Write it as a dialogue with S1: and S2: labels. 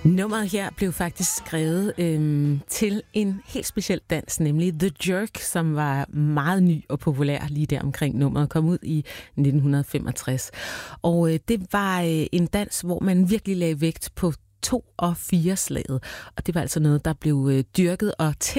S1: Nummeret her blev faktisk skrevet til en helt speciel dans, nemlig The Jerk, som var meget ny og populær lige der omkring nummeret, kom ud i 1965. Og det var en dans, hvor man virkelig lagde vægt på 2 og 4 slaget. Og det var altså noget, der blev dyrket og